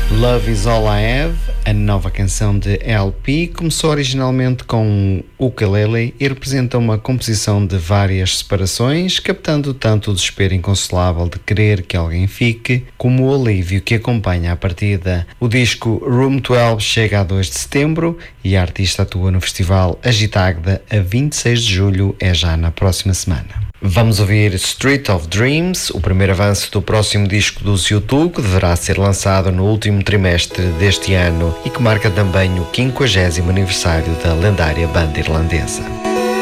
Love Is All I Have, a nova canção de LP, começou originalmente com um ukulele e representa uma composição de várias separações, captando tanto o desespero inconsolável de querer que alguém fique, como o alívio que acompanha a partida. O disco Room 12 chega a 2 de setembro e a artista atua no festival Agitagda a 26 de julho, é já na próxima semana. Vamos ouvir Street of Dreams, o primeiro avanço do próximo disco dos U2, que deverá ser lançado no último trimestre deste ano e que marca também o 50º aniversário da lendária banda irlandesa.